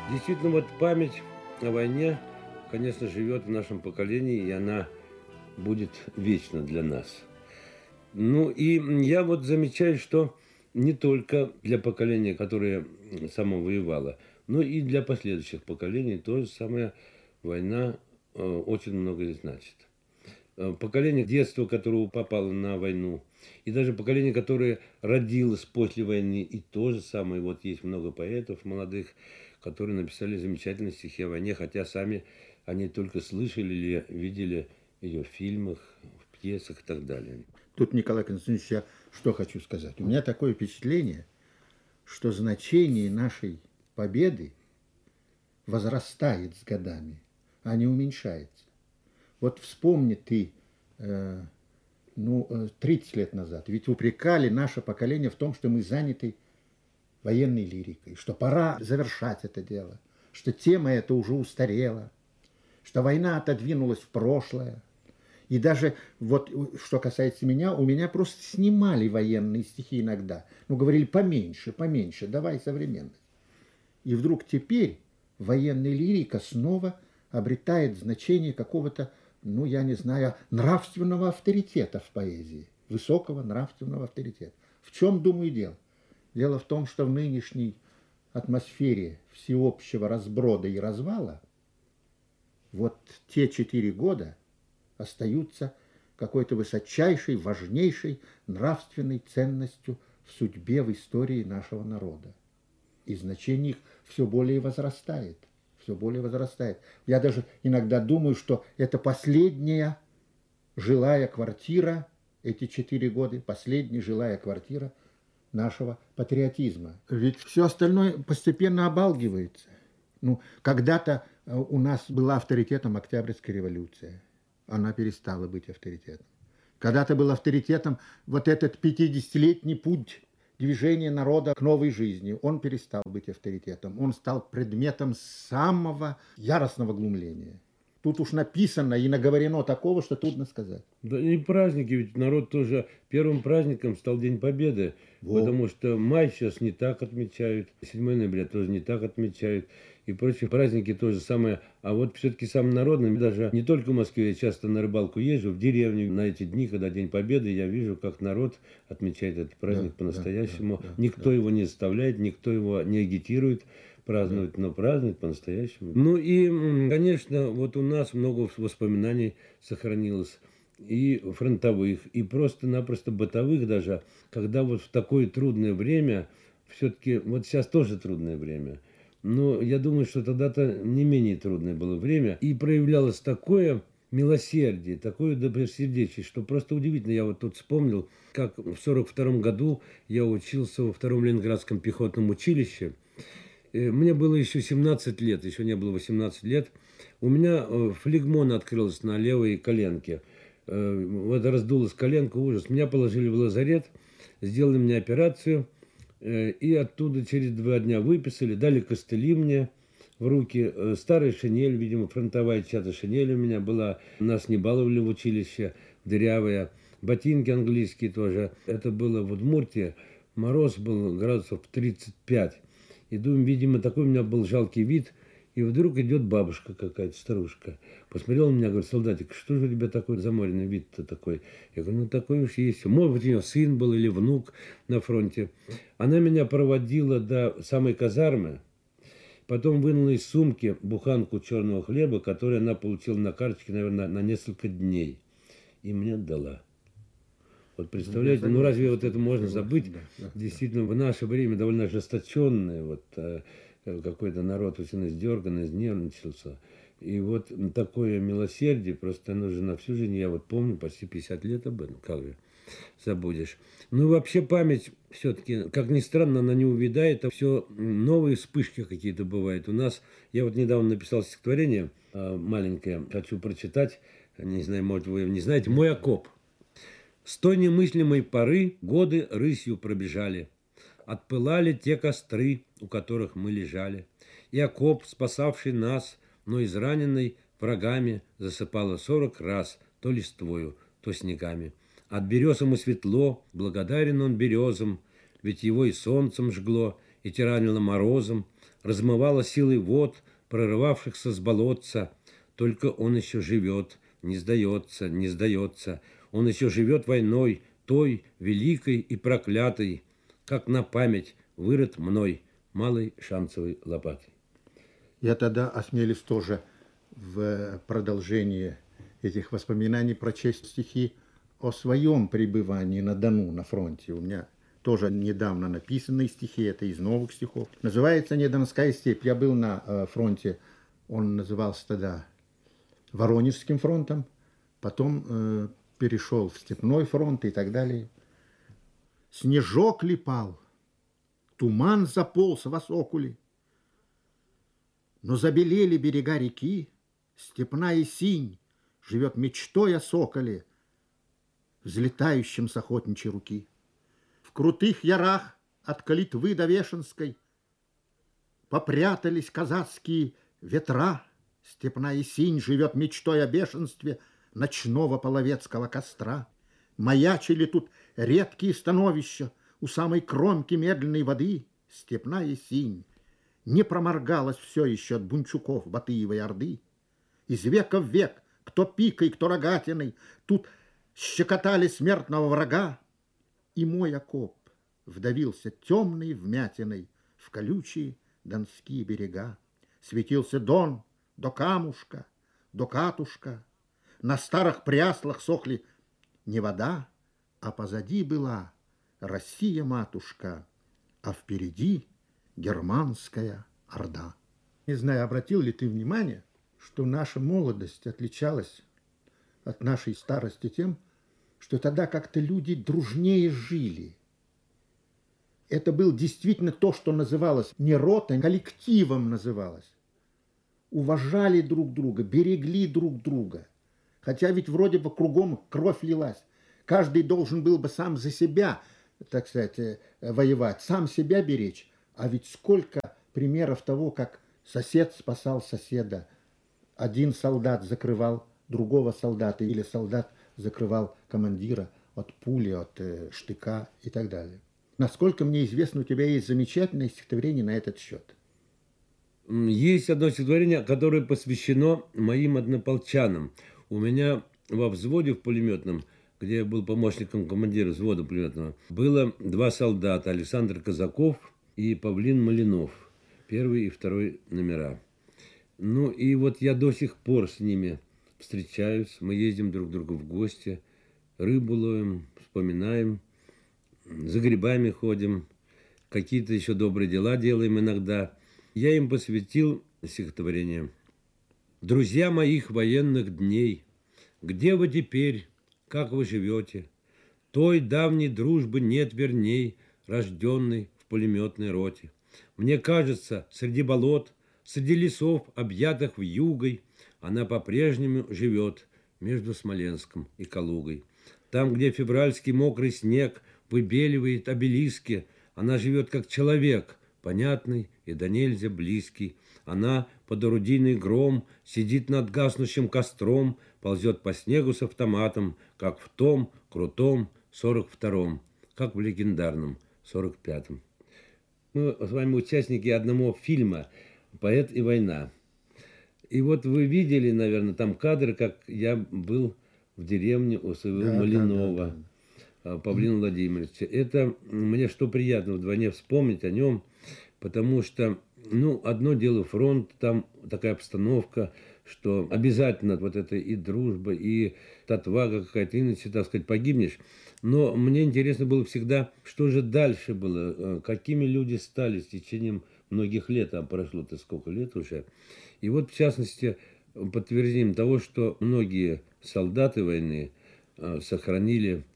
Действительно, вот память о войне, конечно, живет в нашем поколении, и она будет вечна для нас. Ну и я вот замечаю, что не только для поколения, которое само воевало, но и для последующих поколений тоже самая война очень многое значит. Поколение детства, которое попало на войну, и даже поколение, которое родилось после войны, и то же самое. Вот есть много поэтов молодых, которые написали замечательные стихи о войне, хотя сами они только слышали или видели ее в фильмах, в пьесах и так далее. Тут, Николай Константинович, я что хочу сказать. У меня такое впечатление, что значение нашей победы возрастает с годами, а не уменьшается. Вот вспомни ты, 30 лет назад, ведь упрекали наше поколение в том, что мы заняты военной лирикой, что пора завершать это дело, что тема эта уже устарела, что война отодвинулась в прошлое. И даже вот, что касается меня, у меня просто снимали военные стихи иногда. Ну, говорили, поменьше, давай современность. И вдруг теперь военная лирика снова обретает значение какого-то, я не знаю, нравственного авторитета в поэзии. Высокого нравственного авторитета. В чем, думаю, дело? Дело в том, что в нынешней атмосфере всеобщего разброда и развала вот те 4 года остаются какой-то высочайшей, важнейшей нравственной ценностью в судьбе, в истории нашего народа. И значение их все более возрастает. Все более возрастает. Я даже иногда думаю, что это последняя жилая квартира, эти 4 года, последняя жилая квартира нашего патриотизма. Ведь все остальное постепенно обалгивается. Когда-то у нас была авторитетом Октябрьская революция. Она перестала быть авторитетом. Когда-то был авторитетом вот этот 50-летний путь движения народа к новой жизни. Он перестал быть авторитетом. Он стал предметом самого яростного глумления. Тут уж написано и наговорено такого, что трудно сказать. Да и праздники, ведь народ тоже первым праздником стал День Победы, потому что май сейчас не так отмечают, 7 ноября тоже не так отмечают, и прочие праздники тоже самое. А вот все-таки самым народным, даже не только в Москве, я часто на рыбалку езжу, в деревню на эти дни, когда День Победы, я вижу, как народ отмечает этот праздник по-настоящему. Никто его не заставляет, никто его не агитирует праздновать, но празднует по-настоящему. Ну и, конечно, вот у нас много воспоминаний сохранилось и фронтовых, и просто-напросто бытовых даже, когда вот в такое трудное время, все-таки, вот сейчас тоже трудное время, но я думаю, что тогда-то не менее трудное было время, и проявлялось такое милосердие, такое добросердечие, что просто удивительно. Я вот тут вспомнил, как в 1942 году я учился во 2-м Ленинградском пехотном училище. Мне было еще 17 лет, еще не было 18 лет. У меня флегмона открылась на левой коленке. Вот раздулась коленка, ужас. Меня положили в лазарет, сделали мне операцию, и оттуда через 2 дня выписали, дали костыли мне в руки, старая шинель, видимо, фронтовая чья-то шинель у меня была. Нас не баловали в училище, дырявая. Ботинки английские тоже. Это было в Удмуртии. Мороз был градусов 35. И думаю, видимо, такой у меня был жалкий вид. И вдруг идет бабушка какая-то, старушка. Посмотрела на меня, говорит, солдатик, что же у тебя такой заморенный вид-то такой? Я говорю, такой уж есть. Может быть, у нее сын был или внук на фронте. Она меня проводила до самой казармы. Потом вынула из сумки буханку черного хлеба, которую она получила на карточке, наверное, на несколько дней. И мне отдала. Вот представляете, разве вот это можно забыть? Действительно, в наше время довольно ожесточенное, какой-то народ очень издерган, изнервничался. И вот такое милосердие, просто оно же на всю жизнь, я вот помню, почти 50 лет об этом, как же забудешь. Вообще память все-таки, как ни странно, она не увядает, а все новые вспышки какие-то бывают. У нас, я вот недавно написал стихотворение маленькое, хочу прочитать, не знаю, может, вы не знаете, «Мой окоп». С той немыслимой поры годы рысью пробежали. Отпылали те костры, у которых мы лежали. И окоп, спасавший нас, но израненный врагами, засыпало 40 раз то листвою, то снегами. От берез ему светло, благодарен он березам, ведь его и солнцем жгло, и тиранило морозом. размывала силой вод, прорывавшихся с болотца. Только он еще живет, не сдается, не сдается. Он еще живет войной, той великой и проклятой, как на память вырыт мной малой шанцевой лопатой. Я тогда осмелюсь тоже в продолжении этих воспоминаний прочесть стихи о своем пребывании на Дону, на фронте. У меня тоже недавно написанные стихи, это из новых стихов. Называется «Не Донская степь». Я был на фронте, он назывался тогда Воронежским фронтом, потом перешел в Степной фронт и так далее. Снежок липал, туман заполз в осокуле, но забелели берега реки, степная синь живет мечтой о соколе, взлетающем с охотничьей руки. В крутых ярах от Калитвы до Вешенской попрятались казацкие ветра, степная синь живет мечтой о бешенстве ночного половецкого костра. Маячили тут редкие становища у самой кромки медленной воды, степная синь не проморгалась все еще от бунчуков Батыевой Орды. Из века в век, кто пикой, кто рогатиной, тут щекотали смертного врага, и мой окоп вдавился темной вмятиной в колючие донские берега. Светился Дон до камушка, до катушка, на старых пряслах сохли не вода, а позади была Россия-матушка, а впереди германская орда. Не знаю, обратил ли ты внимание, что наша молодость отличалась от нашей старости тем, что тогда как-то люди дружнее жили. Это было действительно то, что называлось не ротой, коллективом называлось. Уважали друг друга, берегли друг друга. Хотя ведь вроде бы кругом кровь лилась. Каждый должен был бы сам за себя, так сказать, воевать, сам себя беречь. А ведь сколько примеров того, как сосед спасал соседа. Один солдат закрывал другого солдата, или солдат закрывал командира от пули, от штыка и так далее. Насколько мне известно, у тебя есть замечательное стихотворение на этот счет. Есть одно стихотворение, которое посвящено моим однополчанам. У меня во взводе в пулеметном, где я был помощником командира взвода пулеметного, было два солдата, Александр Казаков и Павлин Малинов, первый и второй номера. Ну и вот я до сих пор с ними встречаюсь, мы ездим друг к другу в гости, рыбу ловим, вспоминаем, за грибами ходим, какие-то еще добрые дела делаем иногда. Я им посвятил стихотворение. «Друзья моих военных дней, где вы теперь, как вы живете? Той давней дружбы нет верней, рожденной в пулеметной роте. Мне кажется, среди болот, среди лесов, объятых вьюгой, она по-прежнему живет между Смоленском и Калугой. Там, где февральский мокрый снег выбеливает обелиски, она живет как человек, понятный и до нельзя близкий. Она под орудийный гром сидит над гаснущим костром, ползет по снегу с автоматом, как в том крутом 42-м, как в легендарном 45-м. Мы с вами участники одного фильма «Поэт и война». И вот вы видели, наверное, там кадры, как я был в деревне у своего Малинова, Павлина Владимировича. Это мне что приятно вдвойне вспомнить о нем, потому что, ну, одно дело фронт, там такая обстановка, что обязательно вот это и дружба, и отвага какая-то, иначе, так сказать, погибнешь. Но мне интересно было всегда, что же дальше было, какими люди стали с течением многих лет, а прошло-то сколько лет уже. И вот, в частности, подтверждением того, что многие солдаты войны сохранили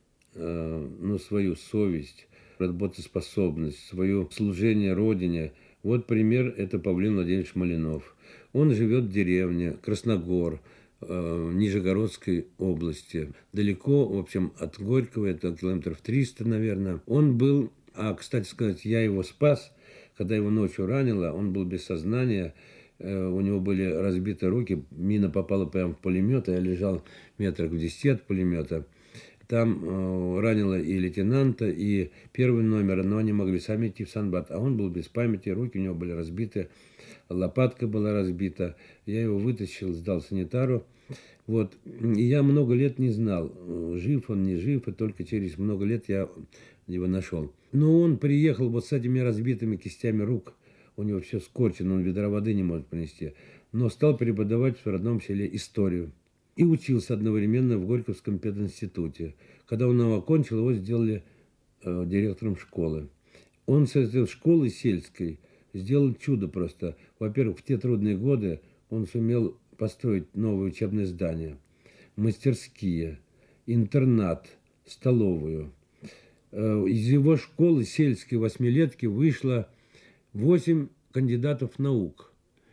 свою совесть, работоспособность, свое служение Родине. Вот пример, это Павлин Владимирович Малинов. Он живет в деревне Красногор, Нижегородской области. Далеко, в общем, от Горького, это километров 300, наверное. Он был, кстати сказать, я его спас, когда его ночью ранило, он был без сознания, у него были разбиты руки, мина попала прямо в пулемет, а я лежал метрах в 10 от пулемета. Там ранило и лейтенанта, и первый номер, но они могли сами идти в санбат. А он был без памяти, руки у него были разбиты, лопатка была разбита. Я его вытащил, сдал санитару. Вот. И я много лет не знал, жив он, не жив, и только через много лет я его нашел. Но он приехал вот с этими разбитыми кистями рук, у него все скорчено, он ведра воды не может принести, но стал преподавать в родном селе историю. И учился одновременно в Горьковском пединституте. Когда он его окончил, его сделали директором школы. Он с этой школы сельской сделал чудо просто. Во-первых, в те трудные годы он сумел построить новое учебное здание, мастерские, интернат, столовую. Из его школы сельской восьмилетки вышло 8 кандидатов наук.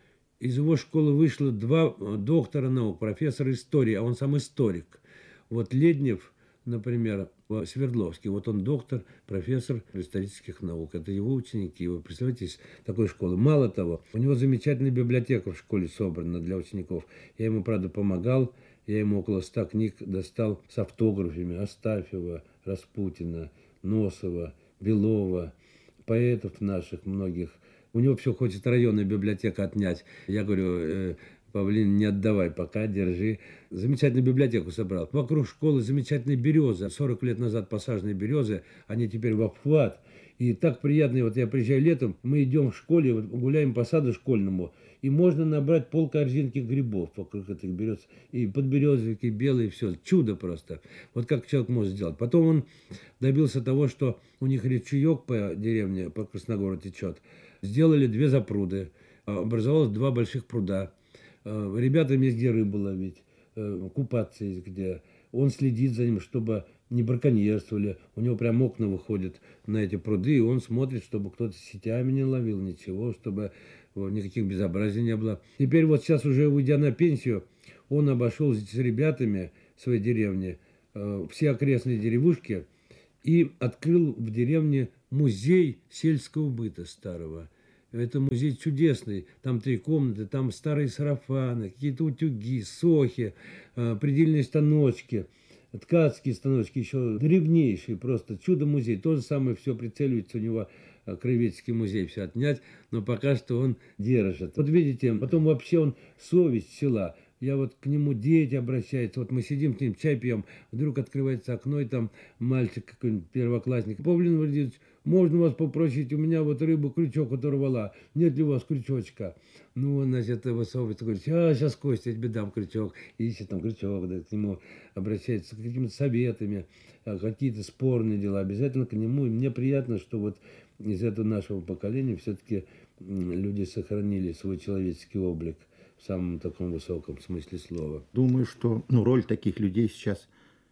Из его школы вышло 2 доктора наук, профессор истории, а он сам историк. Вот Леднев, например, Свердловский, вот он доктор, профессор исторических наук. Это его ученики. Вы представляете, из такой школы. Мало того, у него замечательная библиотека в школе собрана для учеников. Я ему, правда, помогал. Я ему около 100 книг достал с автографами Астафьева, Распутина, Носова, Белова, поэтов наших многих. У него все хочет районная библиотека отнять. Я говорю, Павлин, не отдавай пока, держи. Замечательную библиотеку собрал. Вокруг школы замечательные березы. 40 лет назад посаженные березы, они теперь в обхват. И так приятно, вот я приезжаю летом, мы идем в школе, вот гуляем по саду школьному, и можно набрать полкорзинки грибов вокруг этих берез. И подберезовики белые, все. Чудо просто. Вот как человек может сделать. Потом он добился того, что у них речеек по деревне, по Красногору течет. Сделали 2 запруды. Образовалось 2 больших пруда. Ребятам есть где рыбу ловить, купаться есть где. Он следит за ним, чтобы не браконьерствовали. У него прям окна выходят на эти пруды, и он смотрит, чтобы кто-то сетями не ловил, ничего, чтобы никаких безобразий не было. Теперь вот сейчас уже уйдя на пенсию, он обошел с ребятами своей деревни все окрестные деревушки и открыл в деревне музей сельского быта старого. Это музей чудесный. Там 3 комнаты, там старые сарафаны, какие-то утюги, сохи, предельные станочки, ткацкие станочки, еще древнейший просто чудо-музей. То же самое все прицеливается у него Краеведческий музей все отнять, но пока что он держит. Вот видите, потом вообще он совесть села. Я вот к нему дети обращаются, вот мы сидим с ним, чай пьем, вдруг открывается окно, и там мальчик какой-нибудь, первоклассник. Павлин Владимирович, можно вас попросить, у меня вот рыба крючок оторвала, нет ли у вас крючочка? Ну, он, значит, высовывается, говорит, сейчас, Костя, я тебе дам крючок. Ищет там крючок, да, к нему обращается с какими-то советами, какие-то спорные дела, обязательно к нему. И мне приятно, что вот из этого нашего поколения все-таки люди сохранили свой человеческий облик в самом таком высоком смысле слова. Думаю, что роль таких людей сейчас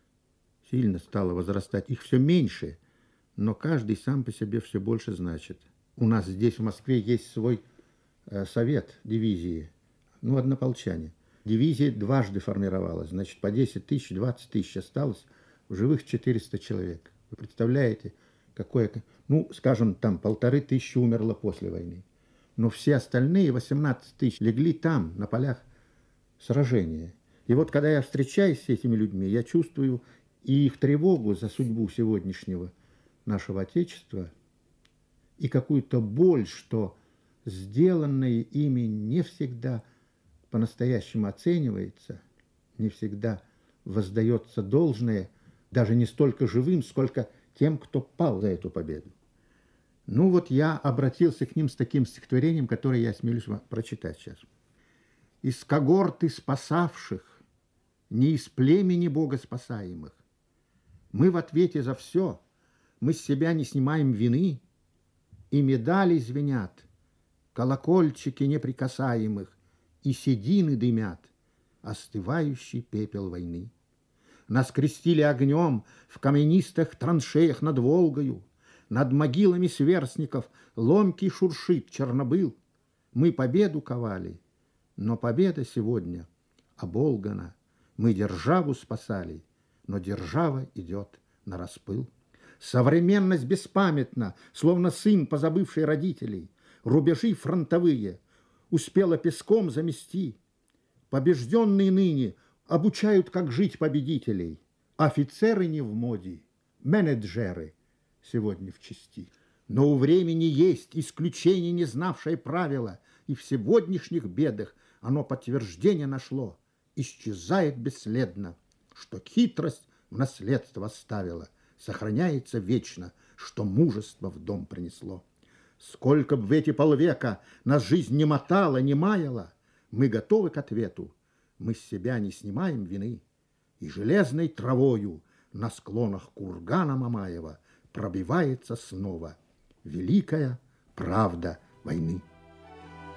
сильно стала возрастать. Их все меньше, но каждый сам по себе все больше значит. У нас здесь, в Москве, есть свой совет дивизии, однополчане. Дивизия дважды формировалась, значит, по 10 тысяч, 20 тысяч осталось, в живых 400 человек. Вы представляете, какое, скажем, там 1500 умерло после войны. Но все остальные 18 тысяч легли там, на полях сражения. И вот когда я встречаюсь с этими людьми, я чувствую и их тревогу за судьбу сегодняшнего нашего Отечества, и какую-то боль, что сделанное ими не всегда по-настоящему оценивается, не всегда воздается должное, даже не столько живым, сколько тем, кто пал за эту победу. Я обратился к ним с таким стихотворением, которое я осмелюсь вам прочитать сейчас. «Из когорты спасавших, не из племени Бога спасаемых, мы в ответе за все, мы с себя не снимаем вины, и медали звенят, колокольчики неприкасаемых, и седины дымят, остывающий пепел войны. Нас крестили огнем в каменистых траншеях над Волгою, над могилами сверстников ломкий шуршит Чернобыл. Мы победу ковали, но победа сегодня оболгана. Мы державу спасали, но держава идет на распыл. Современность беспамятна, словно сын, позабывший родителей. Рубежи фронтовые успела песком замести. Побежденные ныне обучают, как жить победителей. Офицеры не в моде, менеджеры сегодня в чести. Но у времени есть исключение, не знавшее правила, и в сегодняшних бедах оно подтверждение нашло. Исчезает бесследно, что хитрость в наследство оставила, сохраняется вечно, что мужество в дом принесло. Сколько б в эти полвека нас жизнь не мотала, не маяла, мы готовы к ответу, мы с себя не снимаем вины. И железной травою на склонах кургана Мамаева пробивается снова великая правда войны.